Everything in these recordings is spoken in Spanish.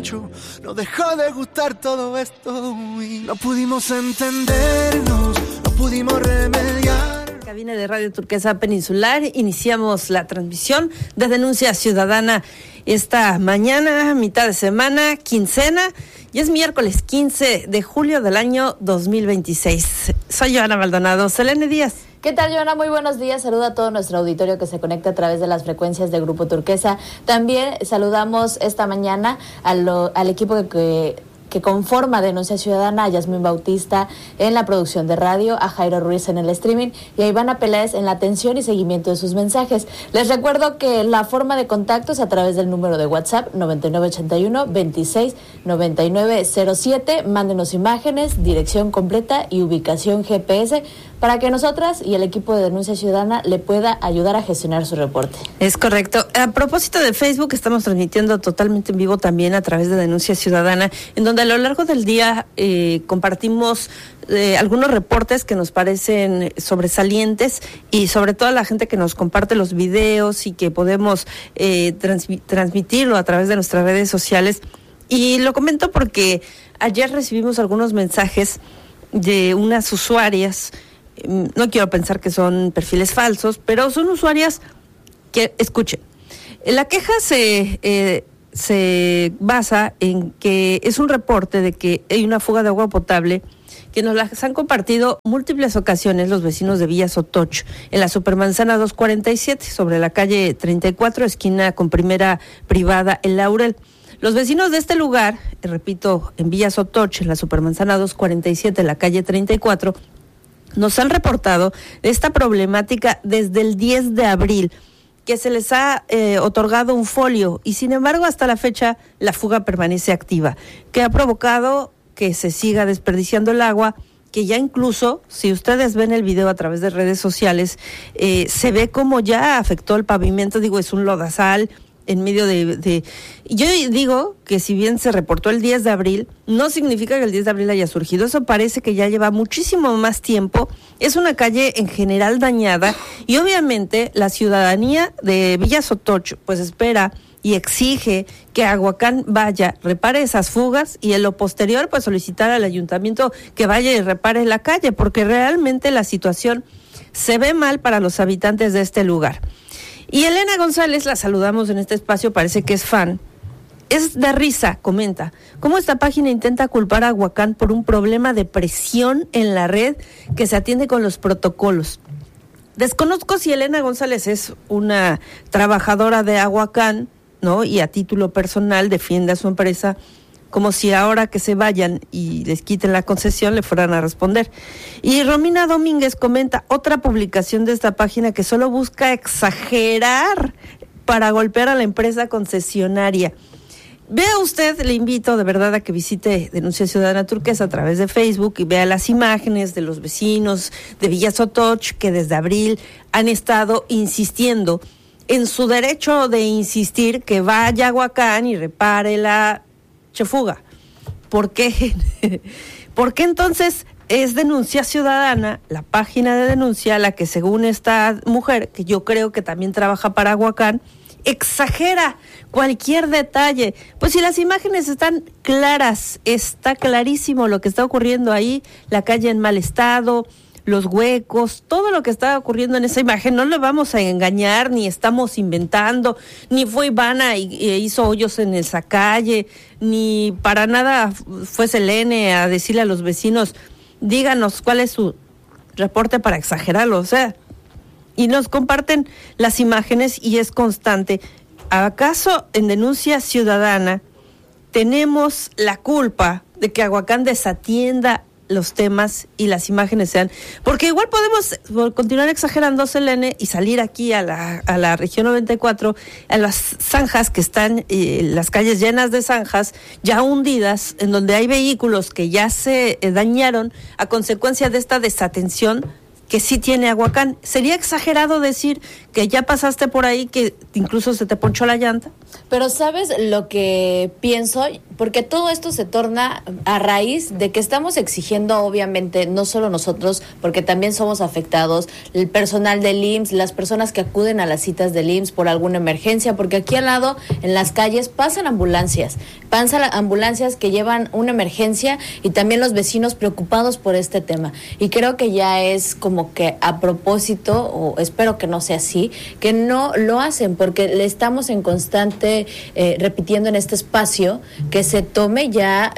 hecho, no dejó de gustar todo esto y no pudimos entendernos, no pudimos remediar. Cabina de Radio Turquesa Peninsular, iniciamos la transmisión de Denuncia Ciudadana esta mañana, mitad de semana, quincena, y es miércoles 15 de julio del año 2026. Soy Joana Maldonado. Selene Díaz. ¿Qué tal, Joana? Muy buenos días. Saluda a todo nuestro auditorio que se conecta a través de las frecuencias de Grupo Turquesa. También saludamos esta mañana al equipo que conforma Denuncia Ciudadana, a Yasmín Bautista en la producción de radio, a Jairo Ruiz en el streaming y a Ivana Peláez en la atención y seguimiento de sus mensajes. Les recuerdo que la forma de contacto es a través del número de WhatsApp 9981-269907. Mándenos imágenes, dirección completa y ubicación GPS para que nosotras y el equipo de Denuncia Ciudadana le pueda ayudar a gestionar su reporte. Es correcto. A propósito de Facebook, estamos transmitiendo totalmente en vivo también a través de Denuncia Ciudadana, en donde a lo largo del día compartimos algunos reportes que nos parecen sobresalientes y sobre todo a la gente que nos comparte los videos y que podemos transmitirlo a través de nuestras redes sociales. Y lo comento porque ayer recibimos algunos mensajes de unas usuarias. No quiero pensar que son perfiles falsos, pero son usuarias que, escuchen, la queja se basa en que es un reporte de que hay una fuga de agua potable que nos las han compartido múltiples ocasiones los vecinos de Villa Sotoch, en la Supermanzana 247, sobre la calle 34, esquina con Primera Privada, El Laurel. Los vecinos de este lugar, repito, en Villa Sotoch, en la Supermanzana 247, en la calle 34, nos han reportado esta problemática desde el 10 de abril, que se les ha otorgado un folio y sin embargo hasta la fecha la fuga permanece activa, que ha provocado que se siga desperdiciando el agua, que ya incluso, si ustedes ven el video a través de redes sociales, se ve como ya afectó el pavimento, es un lodazal en medio de... Yo digo que si bien se reportó el 10 de abril, no significa que el 10 de abril haya surgido, eso parece que ya lleva muchísimo más tiempo, es una calle en general dañada y obviamente la ciudadanía de Villa Sotoch pues espera y exige que Aguacán vaya, repare esas fugas y en lo posterior pues solicitar al ayuntamiento que vaya y repare la calle, porque realmente la situación se ve mal para los habitantes de este lugar. Y Elena González, la saludamos en este espacio, parece que es fan. Es de risa, comenta, cómo esta página intenta culpar a Aguacán por un problema de presión en la red que se atiende con los protocolos. Desconozco si Elena González es una trabajadora de Aguacán, ¿no? Y a título personal defiende a su empresa, como si ahora que se vayan y les quiten la concesión le fueran a responder. Y Romina Domínguez comenta otra publicación de esta página que solo busca exagerar para golpear a la empresa concesionaria. Vea usted, le invito de verdad a que visite Denuncia Ciudadana Turquesa a través de Facebook y vea las imágenes de los vecinos de Villa Sotoch que desde abril han estado insistiendo en su derecho de insistir que vaya a Aguacán y repare la fuga. ¿Por qué? ¿Por qué entonces es Denuncia Ciudadana, la página de denuncia, la que según esta mujer, que yo creo que también trabaja para Aguacán, exagera cualquier detalle? Pues si las imágenes están claras, está clarísimo lo que está ocurriendo ahí, la calle en mal estado, los huecos, todo lo que está ocurriendo en esa imagen, no le vamos a engañar, ni estamos inventando, ni fue Ivana y hizo hoyos en esa calle, ni para nada fue Selene a decirle a los vecinos, díganos cuál es su reporte para exagerarlo, y nos comparten las imágenes y es constante. ¿Acaso en Denuncia Ciudadana tenemos la culpa de que Aguacán desatienda los temas y las imágenes sean? Porque igual podemos continuar exagerando, Selene, y salir aquí a la región 94, a las zanjas que están, las calles llenas de zanjas, ya hundidas, en donde hay vehículos que ya se dañaron a consecuencia de esta desatención que sí tiene Ahuacán. ¿Sería exagerado decir que ya pasaste por ahí, que incluso se te ponchó la llanta? Pero ¿sabes lo que pienso? Porque todo esto se torna a raíz de que estamos exigiendo, obviamente, no solo nosotros, porque también somos afectados, el personal del IMSS, las personas que acuden a las citas del IMSS por alguna emergencia, porque aquí al lado, en las calles, pasan ambulancias que llevan una emergencia y también los vecinos preocupados por este tema. Y creo que ya es como que a propósito, o espero que no sea así, que no lo hacen, porque le estamos en constante repitiendo en este espacio que se tome ya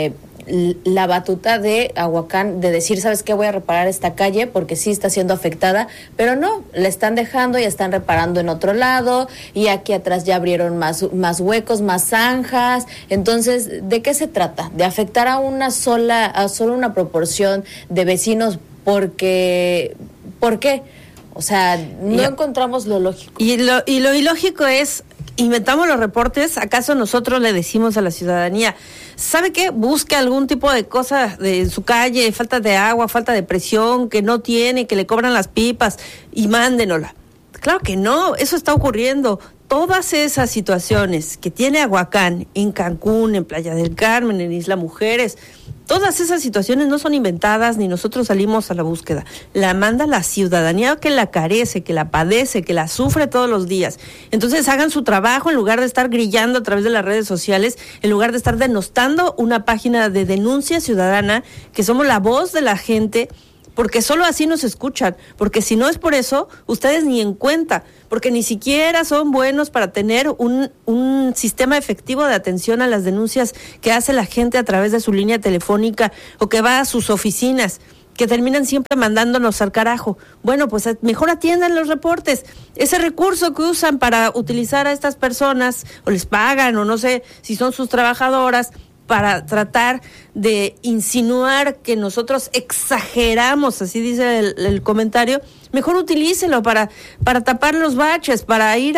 la batuta de Ahuacán de decir, ¿sabes qué? Voy a reparar esta calle porque sí está siendo afectada, pero no, la están dejando y están reparando en otro lado, y aquí atrás ya abrieron más huecos, más zanjas. Entonces, ¿de qué se trata? ¿De afectar a solo una proporción de vecinos porque... ¿Por qué? O sea, no encontramos lo lógico. Y lo ilógico es, inventamos los reportes, ¿acaso nosotros le decimos a la ciudadanía, ¿sabe qué? Busque algún tipo de cosa en su calle, falta de agua, falta de presión, que no tiene, que le cobran las pipas, y mándenosla? Claro que no, eso está ocurriendo. Todas esas situaciones que tiene Ahuacán en Cancún, en Playa del Carmen, en Isla Mujeres, todas esas situaciones no son inventadas, ni nosotros salimos a la búsqueda. La manda la ciudadanía que la carece, que la padece, que la sufre todos los días. Entonces hagan su trabajo en lugar de estar grillando a través de las redes sociales, en lugar de estar denostando una página de denuncia ciudadana, que somos la voz de la gente, porque solo así nos escuchan, porque si no es por eso, ustedes ni en cuenta, porque ni siquiera son buenos para tener un sistema efectivo de atención a las denuncias que hace la gente a través de su línea telefónica o que va a sus oficinas, que terminan siempre mandándonos al carajo. Bueno, pues mejor atiendan los reportes. Ese recurso que usan para utilizar a estas personas, o les pagan, o no sé si son sus trabajadoras, para tratar de insinuar que nosotros exageramos, así dice el comentario, mejor utilícelo para tapar los baches, para ir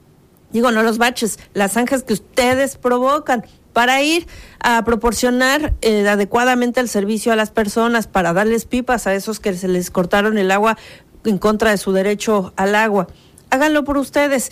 no los baches, las zanjas que ustedes provocan, para ir a proporcionar adecuadamente el servicio a las personas, para darles pipas a esos que se les cortaron el agua en contra de su derecho al agua. Háganlo por ustedes,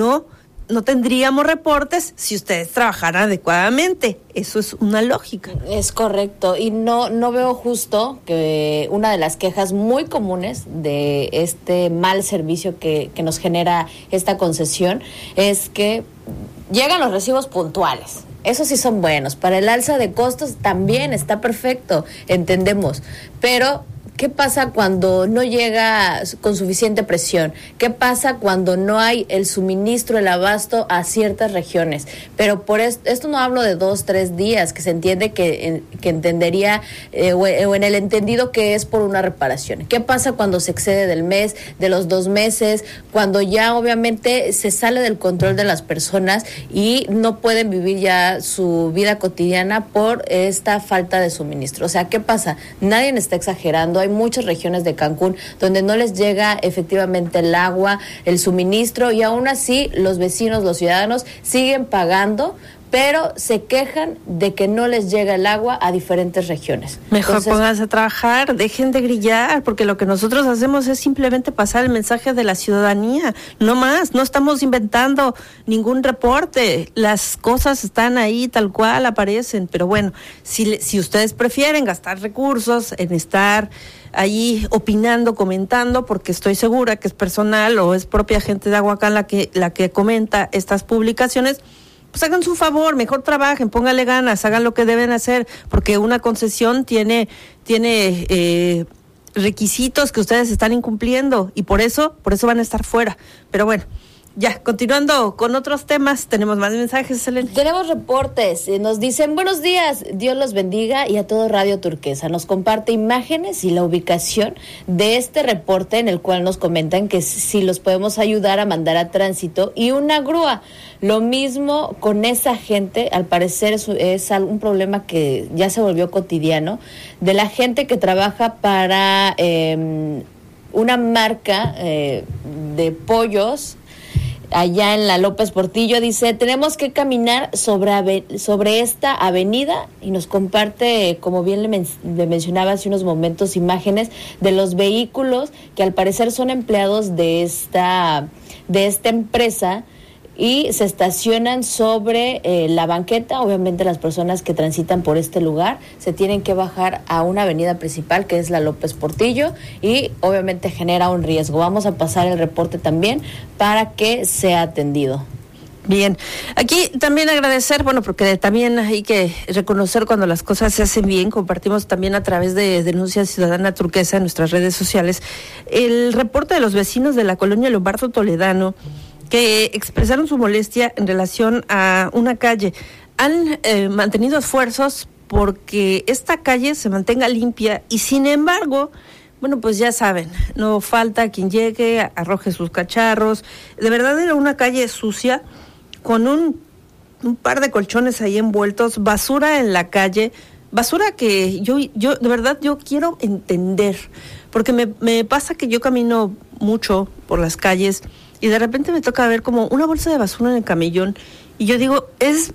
no tendríamos reportes si ustedes trabajaran adecuadamente. Eso es una lógica. Es correcto. Y no veo justo que una de las quejas muy comunes de este mal servicio que nos genera esta concesión es que llegan los recibos puntuales. Esos sí son buenos. Para el alza de costos también está perfecto, entendemos. Pero ¿qué pasa cuando no llega con suficiente presión? ¿Qué pasa cuando no hay el suministro, el abasto a ciertas regiones? Pero por esto no hablo de 2-3 días, que se entiende que entendería, o en el entendido que es por una reparación. ¿Qué pasa cuando se excede del mes, de los 2 meses, cuando ya obviamente se sale del control de las personas y no pueden vivir ya su vida cotidiana por esta falta de suministro? O sea, ¿qué pasa? Nadie está exagerando. Hay muchas regiones de Cancún donde no les llega efectivamente el agua, el suministro, y aún así los vecinos, los ciudadanos siguen pagando, pero se quejan de que no les llega el agua a diferentes regiones. Mejor pónganse a trabajar, dejen de grillar, porque lo que nosotros hacemos es simplemente pasar el mensaje de la ciudadanía, no más, no estamos inventando ningún reporte, las cosas están ahí tal cual aparecen, pero bueno, si ustedes prefieren gastar recursos en estar ahí opinando, comentando, porque estoy segura que es personal o es propia gente de Ahuacán la que comenta estas publicaciones, pues hagan su favor, mejor trabajen, pónganle ganas, hagan lo que deben hacer, porque una concesión tiene requisitos que ustedes están incumpliendo y por eso van a estar fuera. Pero bueno, ya, continuando con otros temas, tenemos más mensajes, Selene. Tenemos reportes, nos dicen, buenos días, Dios los bendiga, y a todo Radio Turquesa. Nos comparte imágenes y la ubicación de este reporte en el cual nos comentan que si los podemos ayudar a mandar a tránsito y una grúa. Lo mismo con esa gente, al parecer es un problema que ya se volvió cotidiano, de la gente que trabaja para una marca de pollos. allá en la López Portillo. Dice, tenemos que caminar sobre esta avenida, y nos comparte, como bien le mencionaba hace unos momentos, imágenes de los vehículos que al parecer son empleados de esta empresa y se estacionan sobre la banqueta. Obviamente las personas que transitan por este lugar se tienen que bajar a una avenida principal que es la López Portillo, y obviamente genera un riesgo. Vamos a pasar el reporte también para que sea atendido. Bien, aquí también agradecer, porque también hay que reconocer cuando las cosas se hacen bien. Compartimos también a través de Denuncia Ciudadana Turquesa en nuestras redes sociales el reporte de los vecinos de la colonia Lombardo Toledano, que expresaron su molestia en relación a una calle. Han mantenido esfuerzos porque esta calle se mantenga limpia, y sin embargo, pues ya saben, no falta quien llegue, arroje sus cacharros. De verdad era una calle sucia, con un par de colchones ahí envueltos, basura en la calle, basura que yo de verdad yo quiero entender, porque me pasa que yo camino mucho por las calles y de repente me toca ver como una bolsa de basura en el camellón, y yo digo, es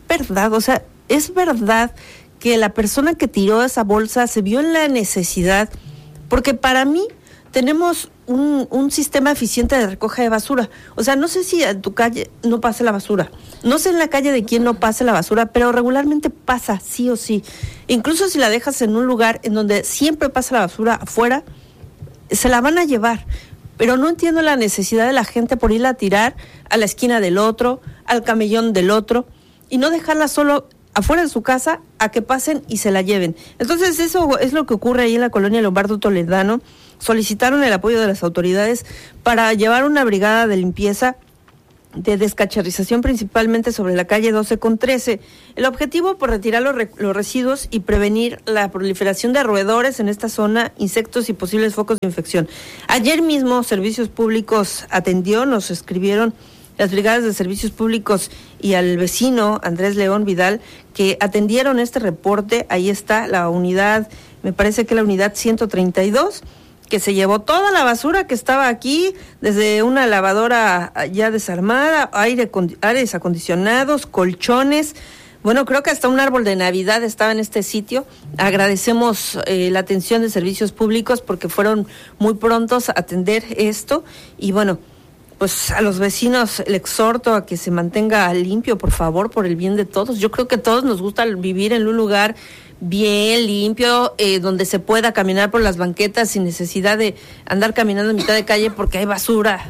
verdad que la persona que tiró esa bolsa se vio en la necesidad, porque para mí tenemos un sistema eficiente de recoge de basura. O sea, no sé si en tu calle no pase la basura, no sé en la calle de quién no pase la basura, pero regularmente pasa, sí o sí. Incluso si la dejas en un lugar en donde siempre pasa la basura afuera, se la van a llevar. Pero no entiendo la necesidad de la gente por irla a tirar a la esquina del otro, al camellón del otro, y no dejarla solo afuera de su casa a que pasen y se la lleven. Entonces eso es lo que ocurre ahí en la colonia Lombardo Toledano. Solicitaron el apoyo de las autoridades para llevar una brigada de limpieza, de descacharrización, principalmente sobre la calle 12 con 13. El objetivo, por retirar los residuos y prevenir la proliferación de roedores en esta zona, insectos y posibles focos de infección. Ayer mismo Servicios Públicos atendió, nos escribieron las brigadas de Servicios Públicos y al vecino Andrés León Vidal, que atendieron este reporte. Ahí está la unidad, me parece que la unidad 132, que se llevó toda la basura que estaba aquí, desde una lavadora ya desarmada, aires acondicionados, colchones. Creo que hasta un árbol de Navidad estaba en este sitio. Agradecemos la atención de Servicios Públicos porque fueron muy prontos a atender esto. Y pues a los vecinos le exhorto a que se mantenga limpio, por favor, por el bien de todos. Yo creo que a todos nos gusta vivir en un lugar bien limpio, donde se pueda caminar por las banquetas sin necesidad de andar caminando en mitad de calle porque hay basura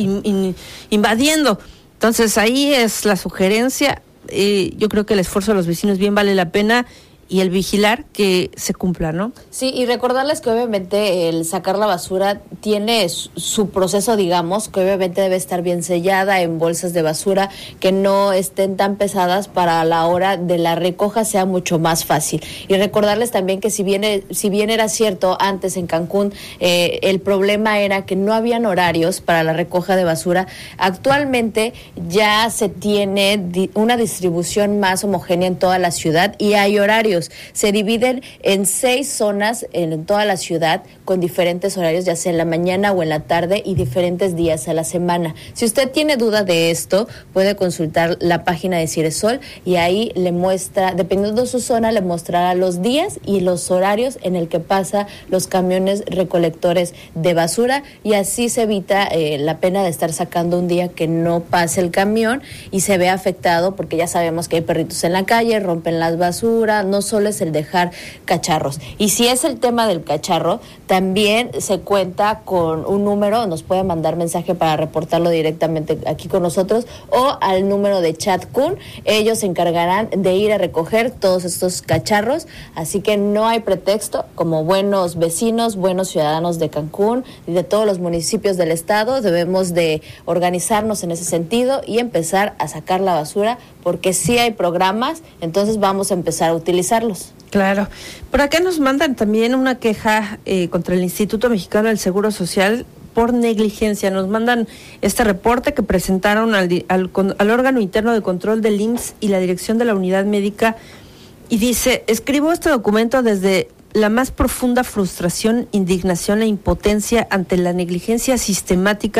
invadiendo. Entonces ahí es la sugerencia. Yo creo que el esfuerzo de los vecinos bien vale la pena, y el vigilar que se cumpla, ¿no? Sí, y recordarles que obviamente el sacar la basura tiene su proceso, digamos, que obviamente debe estar bien sellada en bolsas de basura, que no estén tan pesadas para a la hora de la recoja sea mucho más fácil. Y recordarles también que si bien era cierto antes en Cancún, el problema era que no habían horarios para la recoja de basura, actualmente ya se tiene una distribución más homogénea en toda la ciudad y hay horarios. Se dividen en 6 zonas en toda la ciudad con diferentes horarios, ya sea en la mañana o en la tarde, y diferentes días a la semana. Si usted tiene duda de esto, puede consultar la página de Ciresol y ahí le muestra, dependiendo de su zona, le mostrará los días y los horarios en el que pasa los camiones recolectores de basura, y así se evita la pena de estar sacando un día que no pase el camión y se ve afectado, porque ya sabemos que hay perritos en la calle, rompen las basuras, no solo es el dejar cacharros. Y si es el tema del cacharro, también se cuenta con un número, nos puede mandar mensaje para reportarlo directamente aquí con nosotros o al número de Chatcun. Ellos se encargarán de ir a recoger todos estos cacharros, así que no hay pretexto. Como buenos vecinos, buenos ciudadanos de Cancún y de todos los municipios del estado, debemos de organizarnos en ese sentido y empezar a sacar la basura, porque sí hay programas, entonces vamos a empezar a utilizarlos. Claro. Por acá nos mandan también una queja contra el Instituto Mexicano del Seguro Social por negligencia. Nos mandan este reporte que presentaron al órgano interno de control del IMSS y la dirección de la unidad médica, y dice: escribo este documento desde la más profunda frustración, indignación e impotencia ante la negligencia sistemática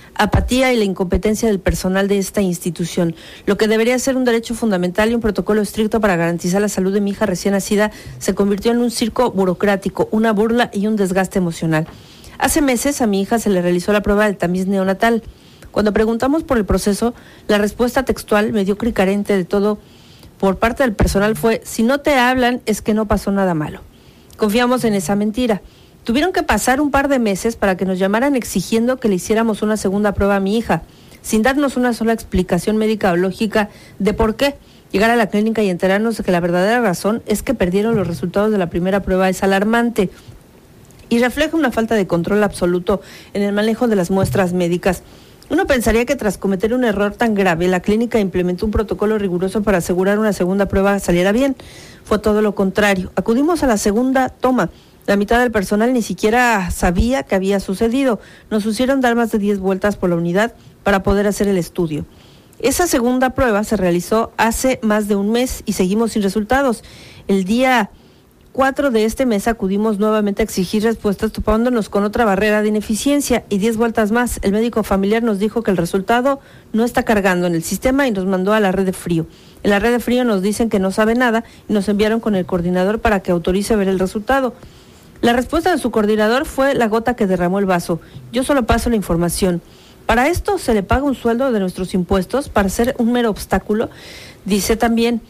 apatía y la incompetencia del personal de esta institución. Lo que debería ser un derecho fundamental y un protocolo estricto para garantizar la salud de mi hija recién nacida se convirtió en un circo burocrático, una burla y un desgaste emocional. Hace meses a mi hija se le realizó la prueba del tamiz neonatal. Cuando preguntamos por el proceso, la respuesta textual, mediocre y carente de todo por parte del personal fue: si no te hablan es que no pasó nada malo. Confiamos en esa mentira. Tuvieron que pasar un par de meses para que nos llamaran exigiendo que le hiciéramos una segunda prueba a mi hija, sin darnos una sola explicación médica o lógica de por qué. Llegar a la clínica y enterarnos de que la verdadera razón es que perdieron los resultados de la primera prueba es alarmante y refleja una falta de control absoluto en el manejo de las muestras médicas. Uno pensaría que tras cometer un error tan grave, la clínica implementó un protocolo riguroso para asegurar una segunda prueba saliera bien. Fue todo lo contrario. Acudimos a la segunda toma. La mitad del personal ni siquiera sabía qué había sucedido. Nos hicieron dar más de 10 vueltas por la unidad para poder hacer el estudio. Esa segunda prueba se realizó hace más de un mes y seguimos sin resultados. El día 4 de este mes acudimos nuevamente a exigir respuestas, topándonos con otra barrera de ineficiencia y 10 vueltas más. El médico familiar nos dijo que el resultado no está cargando en el sistema y nos mandó a la red de frío. En la red de frío nos dicen que no sabe nada y nos enviaron con el coordinador para que autorice ver el resultado. La respuesta de su coordinador fue la gota que derramó el vaso: yo solo paso la información. Para esto se le paga un sueldo de nuestros impuestos para ser un mero obstáculo. Dice también,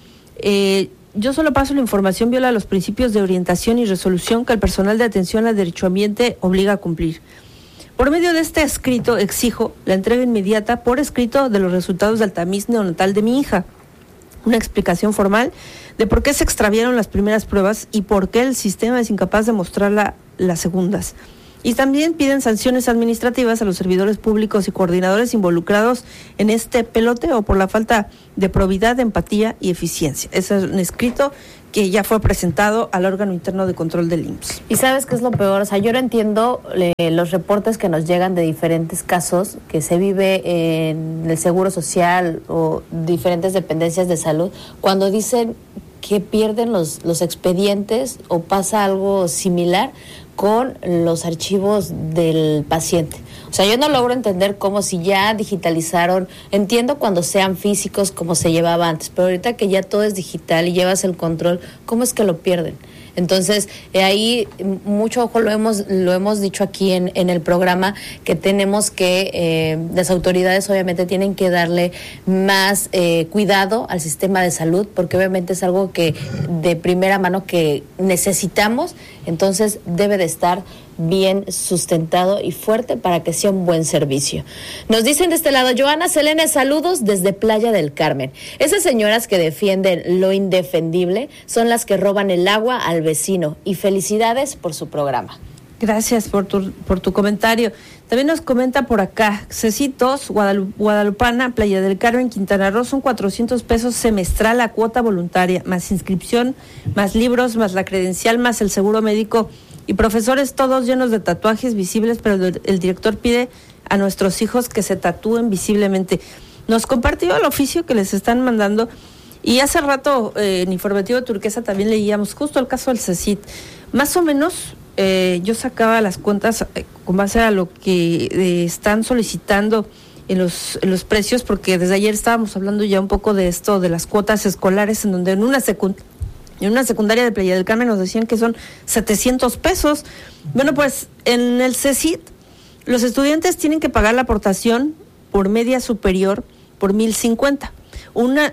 yo solo paso la información, viola los principios de orientación y resolución que el personal de atención al derecho ambiente obliga a cumplir. Por medio de este escrito exijo la entrega inmediata por escrito de los resultados del tamiz neonatal de mi hija, una explicación formal de por qué se extraviaron las primeras pruebas y por qué el sistema es incapaz de mostrar las segundas. Y también piden sanciones administrativas a los servidores públicos y coordinadores involucrados en este peloteo por la falta de probidad, empatía y eficiencia. Ese es un escrito que ya fue presentado al órgano interno de control del IMSS. ¿Y sabes qué es lo peor? O sea, yo no entiendo los reportes que nos llegan de diferentes casos que se vive en el Seguro Social o diferentes dependencias de salud, cuando dicen que pierden los expedientes o pasa algo similar con los archivos del paciente. O sea, yo no logro entender cómo, si ya digitalizaron, entiendo cuando sean físicos como se llevaba antes, pero ahorita que ya todo es digital y llevas el control, ¿cómo es que lo pierden? Entonces, ahí mucho ojo, lo hemos dicho aquí en el programa, que tenemos que, las autoridades obviamente tienen que darle más cuidado al sistema de salud, porque obviamente es algo que de primera mano que necesitamos, entonces debe de estar bien sustentado y fuerte para que sea un buen servicio. Nos dicen de este lado, Joana Selene, saludos desde Playa del Carmen. Esas señoras que defienden lo indefendible son las que roban el agua al vecino, y felicidades por su programa. Gracias por tu comentario. También nos comenta por acá, Cecitos, Guadalupana, Playa del Carmen, Quintana Roo, son 400 pesos semestral la cuota voluntaria, más inscripción, más libros, más la credencial, más el seguro médico, y profesores todos llenos de tatuajes visibles, pero el director pide a nuestros hijos que se tatúen visiblemente. Nos compartió el oficio que les están mandando, y hace rato en Informativo Turquesa también leíamos justo el caso del CECIT. Más o menos yo sacaba las cuentas con base a lo que están solicitando en los precios, porque desde ayer estábamos hablando ya un poco de esto, de las cuotas escolares, en donde en una secundaria de Playa del Carmen nos decían que son 700 pesos. Bueno, pues en el CECIT los estudiantes tienen que pagar la aportación por media superior por 1,050. Una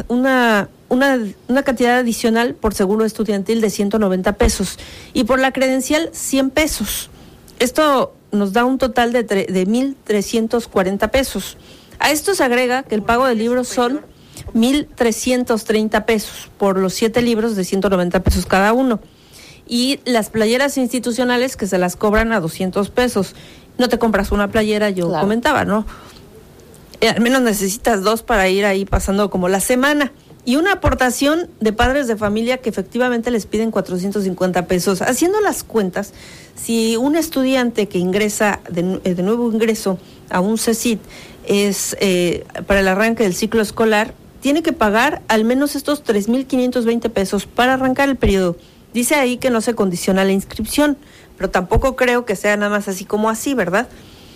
cantidad adicional por seguro estudiantil de 190 pesos y por la credencial 100 pesos. Esto nos da un total de 1,340 pesos. A esto se agrega que el pago de libros son 1,330 pesos por los 7 libros de 190 pesos cada uno. Y las playeras institucionales que se las cobran a 200 pesos. No te compras una playera, yo claro. Comentaba, ¿no? Al menos necesitas 2 para ir ahí pasando como la semana. Y una aportación de padres de familia que efectivamente les piden 450 pesos. Haciendo las cuentas, si un estudiante que ingresa de nuevo ingreso a un CECIT es para el arranque del ciclo escolar, tiene que pagar al menos estos 3,520 pesos para arrancar el periodo. Dice ahí que no se condiciona la inscripción, pero tampoco creo que sea nada más así como así, ¿verdad?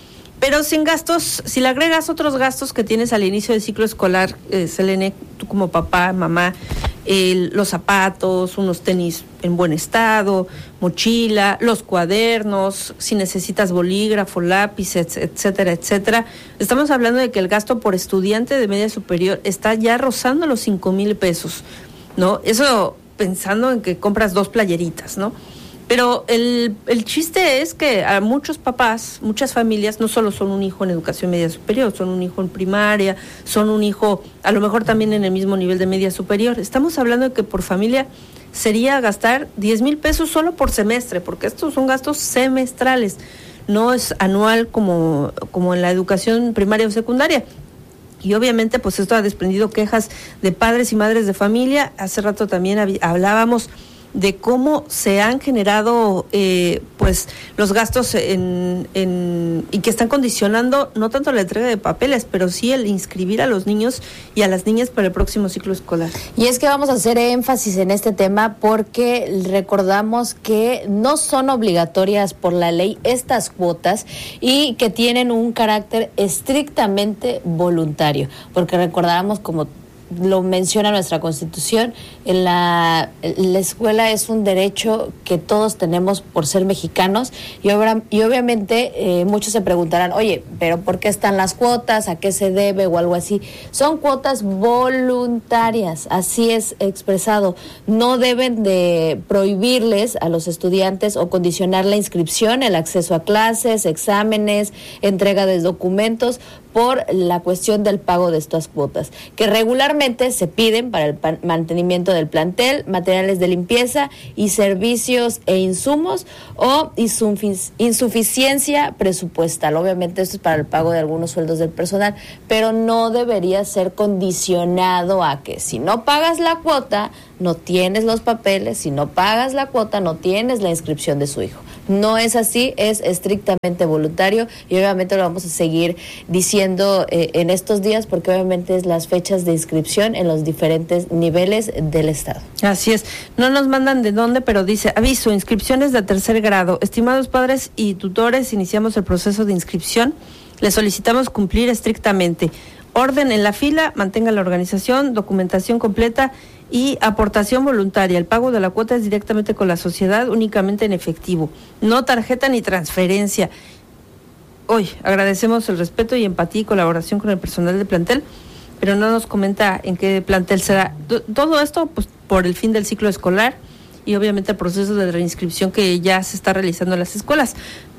Pero sin gastos, si le agregas otros gastos que tienes al inicio del ciclo escolar, Selene, tú como papá, mamá, los zapatos, unos tenis en buen estado, mochila, los cuadernos, si necesitas bolígrafo, lápices, etcétera, etcétera. Estamos hablando de que el gasto por estudiante de media superior está ya rozando los 5,000 pesos, ¿no? Eso pensando en que compras 2 playeritas, ¿no? Pero el chiste es que a muchos papás, muchas familias, no solo son un hijo en educación media superior, son un hijo en primaria, son un hijo a lo mejor también en el mismo nivel de media superior. Estamos hablando de que por familia sería gastar 10,000 pesos solo por semestre, porque estos son gastos semestrales, no es anual como en la educación primaria o secundaria. Y obviamente pues esto ha desprendido quejas de padres y madres de familia. Hace rato también hablábamos de cómo se han generado pues los gastos y que están condicionando no tanto la entrega de papeles, pero sí el inscribir a los niños y a las niñas para el próximo ciclo escolar. Y es que vamos a hacer énfasis en este tema porque recordamos que no son obligatorias por la ley estas cuotas y que tienen un carácter estrictamente voluntario, porque recordamos, como lo menciona nuestra Constitución, la escuela es un derecho que todos tenemos por ser mexicanos y obviamente muchos se preguntarán, oye, pero ¿por qué están las cuotas? ¿A qué se debe? O algo así. Son cuotas voluntarias, así es expresado. No deben de prohibirles a los estudiantes o condicionar la inscripción, el acceso a clases, exámenes, entrega de documentos, por la cuestión del pago de estas cuotas, que regularmente se piden para el mantenimiento del plantel, materiales de limpieza y servicios e insumos o insuficiencia presupuestal. Obviamente esto es para el pago de algunos sueldos del personal, pero no debería ser condicionado a que si no pagas la cuota, no tienes los papeles, si no pagas la cuota, no tienes la inscripción de su hijo. No es así, es estrictamente voluntario y obviamente lo vamos a seguir diciendo en estos días porque obviamente es las fechas de inscripción en los diferentes niveles del estado. Así es, no nos mandan de dónde, pero dice, aviso, inscripciones de 3er grado. Estimados padres y tutores, iniciamos el proceso de inscripción. Les solicitamos cumplir estrictamente. Orden en la fila, mantenga la organización, documentación completa y aportación voluntaria. El pago de la cuota es directamente con la sociedad, únicamente en efectivo, no tarjeta ni transferencia. Hoy agradecemos el respeto y empatía y colaboración con el personal del plantel, pero no nos comenta en qué plantel será. Todo esto pues por el fin del ciclo escolar y obviamente el proceso de reinscripción que ya se está realizando en las escuelas,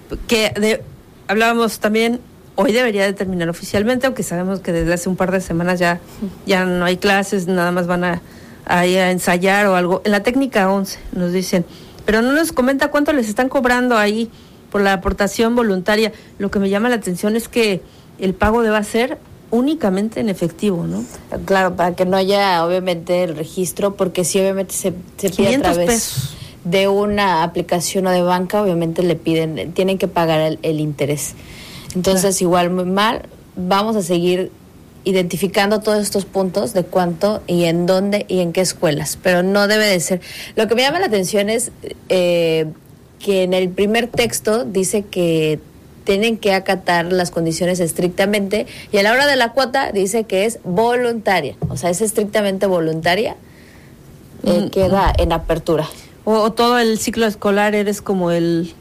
hablábamos también. Hoy debería de terminar oficialmente, aunque sabemos que desde hace un par de semanas ya no hay clases, nada más van a ensayar o algo. En la técnica 11 nos dicen, pero no nos comenta cuánto les están cobrando ahí por la aportación voluntaria. Lo que me llama la atención es que el pago deba ser únicamente en efectivo, ¿no? Claro, para que no haya obviamente el registro, porque si obviamente se pide a través pesos de una aplicación o de banca, obviamente tienen que pagar el interés. Entonces, claro, igual muy mal, vamos a seguir identificando todos estos puntos de cuánto y en dónde y en qué escuelas, pero no debe de ser. Lo que me llama la atención es que en el primer texto dice que tienen que acatar las condiciones estrictamente y a la hora de la cuota dice que es voluntaria, o sea, es estrictamente voluntaria, queda en apertura. O todo el ciclo escolar eres como el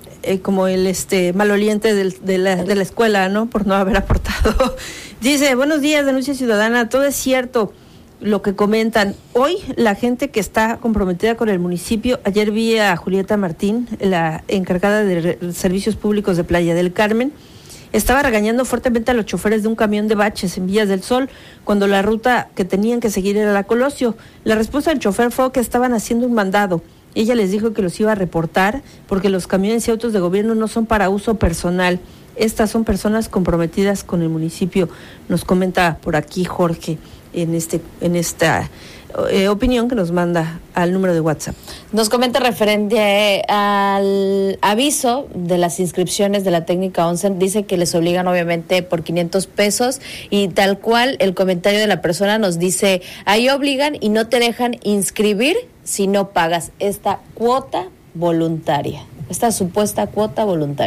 maloliente de la escuela, ¿no? Por no haber aportado. Dice, buenos días, Denuncia Ciudadana, todo es cierto lo que comentan. Hoy la gente que está comprometida con el municipio, ayer vi a Julieta Martín, la encargada de servicios públicos de Playa del Carmen, estaba regañando fuertemente a los choferes de un camión de baches en Villas del Sol, cuando la ruta que tenían que seguir era la Colosio. La respuesta del chofer fue que estaban haciendo un mandado. Ella les dijo que los iba a reportar porque los camiones y autos de gobierno no son para uso personal. Estas son personas comprometidas con el municipio, nos comenta por aquí Jorge en esta opinión que nos manda al número de WhatsApp. Nos comenta referente al aviso de las inscripciones de la técnica 11, dice que les obligan obviamente por 500 pesos y tal cual el comentario de la persona nos dice, ahí obligan y no te dejan inscribir si no pagas esta cuota voluntaria, esta supuesta cuota voluntaria.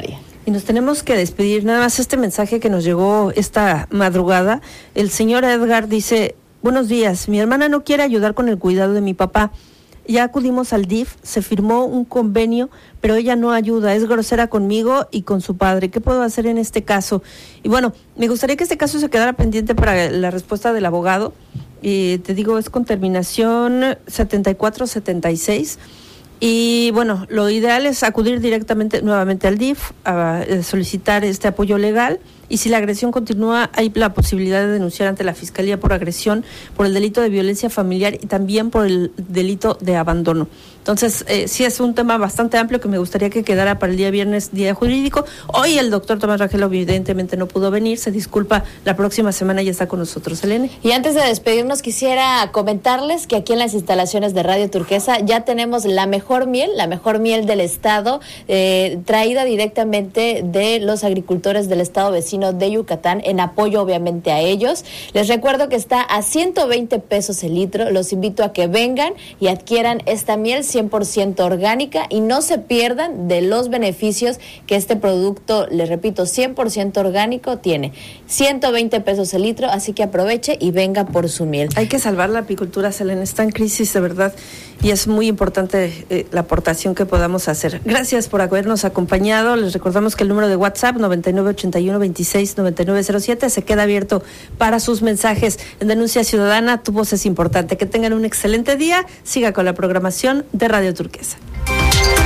Y nos tenemos que despedir. Nada más este mensaje que nos llegó esta madrugada. El señor Edgar dice: buenos días, mi hermana no quiere ayudar con el cuidado de mi papá. Ya acudimos al DIF, se firmó un convenio, pero ella no ayuda, es grosera conmigo y con su padre. ¿Qué puedo hacer en este caso? Y bueno, me gustaría que este caso se quedara pendiente para la respuesta del abogado. Te digo, es con terminación 7476. Y bueno, lo ideal es acudir directamente nuevamente al DIF a solicitar este apoyo legal, y si la agresión continúa hay la posibilidad de denunciar ante la Fiscalía por agresión, por el delito de violencia familiar y también por el delito de abandono. Entonces, sí es un tema bastante amplio que me gustaría que quedara para el día viernes, día jurídico. Hoy el doctor Tomás Rangel evidentemente no pudo venir, se disculpa, la próxima semana ya está con nosotros, Elena. Y antes de despedirnos, quisiera comentarles que aquí en las instalaciones de Radio Turquesa ya tenemos la mejor miel del estado, traída directamente de los agricultores del estado vecino de Yucatán, en apoyo obviamente a ellos. Les recuerdo que está a 120 pesos el litro. Los invito a que vengan y adquieran esta miel 100% orgánica y no se pierdan de los beneficios que este producto, les repito, 100% orgánico tiene. 120 pesos el litro, así que aproveche y venga por su miel. Hay que salvar la apicultura, Selena, está en crisis de verdad y es muy importante la aportación que podamos hacer. Gracias por habernos acompañado. Les recordamos que el número de WhatsApp 9981269907 se queda abierto para sus mensajes. En Denuncia Ciudadana, tu voz es importante. Que tengan un excelente día. Siga con la programación de Radio Turquesa.